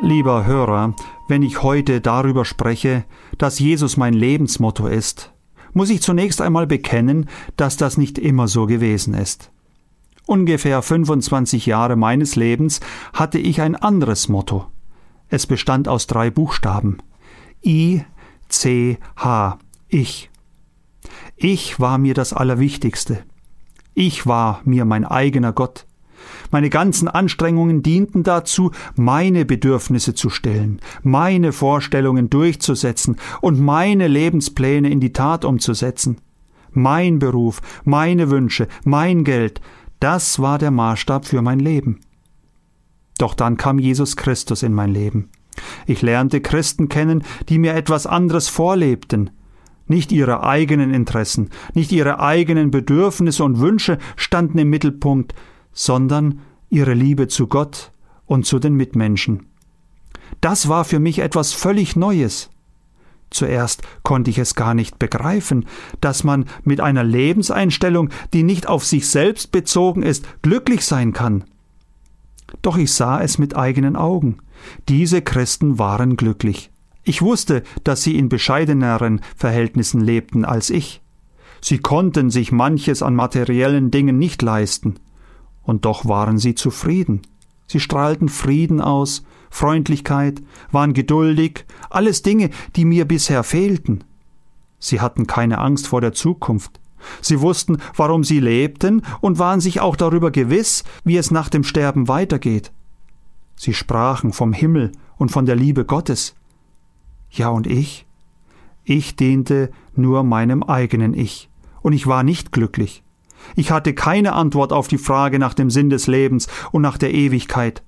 Lieber Hörer, wenn ich heute darüber spreche, dass Jesus mein Lebensmotto ist, muss ich zunächst einmal bekennen, dass das nicht immer so gewesen ist. Ungefähr 25 Jahre meines Lebens hatte ich ein anderes Motto. Es bestand aus 3 Buchstaben. I-C-H. Ich. Ich war mir das Allerwichtigste. Ich war mir mein eigener Gott. Meine ganzen Anstrengungen dienten dazu, meine Bedürfnisse zu stillen, meine Vorstellungen durchzusetzen und meine Lebenspläne in die Tat umzusetzen. Mein Beruf, meine Wünsche, mein Geld, das war der Maßstab für mein Leben. Doch dann kam Jesus Christus in mein Leben. Ich lernte Christen kennen, die mir etwas anderes vorlebten. Nicht ihre eigenen Interessen, nicht ihre eigenen Bedürfnisse und Wünsche standen im Mittelpunkt, sondern ihre Liebe zu Gott und zu den Mitmenschen. Das war für mich etwas völlig Neues. Zuerst konnte ich es gar nicht begreifen, dass man mit einer Lebenseinstellung, die nicht auf sich selbst bezogen ist, glücklich sein kann. Doch ich sah es mit eigenen Augen. Diese Christen waren glücklich. Ich wusste, dass sie in bescheideneren Verhältnissen lebten als ich. Sie konnten sich manches an materiellen Dingen nicht leisten. Und doch waren sie zufrieden. Sie strahlten Frieden aus, Freundlichkeit, waren geduldig, alles Dinge, die mir bisher fehlten. Sie hatten keine Angst vor der Zukunft. Sie wussten, warum sie lebten und waren sich auch darüber gewiss, wie es nach dem Sterben weitergeht. Sie sprachen vom Himmel und von der Liebe Gottes. Ja, und ich? Ich diente nur meinem eigenen Ich, und ich war nicht glücklich. Ich hatte keine Antwort auf die Frage nach dem Sinn des Lebens und nach der Ewigkeit.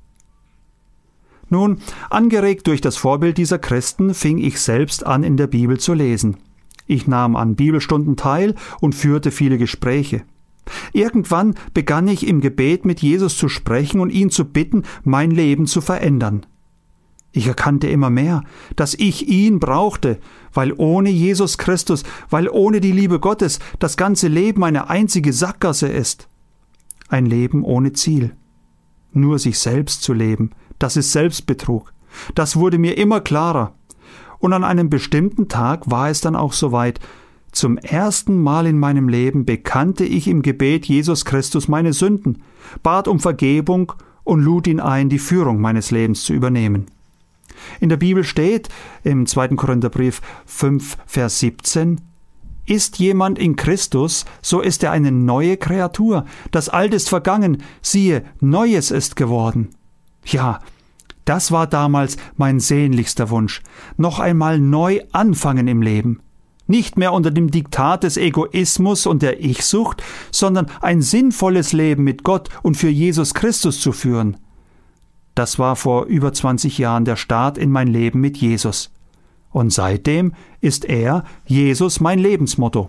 Nun, angeregt durch das Vorbild dieser Christen, fing ich selbst an, in der Bibel zu lesen. Ich nahm an Bibelstunden teil und führte viele Gespräche. Irgendwann begann ich im Gebet mit Jesus zu sprechen und ihn zu bitten, mein Leben zu verändern. Ich erkannte immer mehr, dass ich ihn brauchte, weil ohne Jesus Christus, weil ohne die Liebe Gottes das ganze Leben eine einzige Sackgasse ist. Ein Leben ohne Ziel. Nur sich selbst zu leben, das ist Selbstbetrug. Das wurde mir immer klarer. Und an einem bestimmten Tag war es dann auch soweit. Zum ersten Mal in meinem Leben bekannte ich im Gebet Jesus Christus meine Sünden, bat um Vergebung und lud ihn ein, die Führung meines Lebens zu übernehmen. In der Bibel steht, im 2. Korintherbrief 5, Vers 17, ist jemand in Christus, so ist er eine neue Kreatur. Das Alte ist vergangen, siehe, Neues ist geworden. Ja, das war damals mein sehnlichster Wunsch. Noch einmal neu anfangen im Leben. Nicht mehr unter dem Diktat des Egoismus und der Ich-Sucht, sondern ein sinnvolles Leben mit Gott und für Jesus Christus zu führen. Das war vor über 20 Jahren der Start in mein Leben mit Jesus. Und seitdem ist er, Jesus, mein Lebensmotto.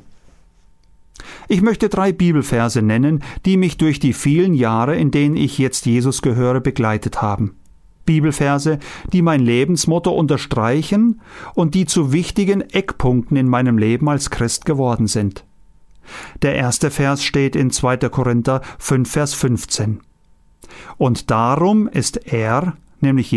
Ich möchte 3 Bibelverse nennen, die mich durch die vielen Jahre, in denen ich jetzt Jesus gehöre, begleitet haben. Bibelverse, die mein Lebensmotto unterstreichen und die zu wichtigen Eckpunkten in meinem Leben als Christ geworden sind. Der erste Vers steht in 2. Korinther 5, Vers 15. Und darum ist er, nämlich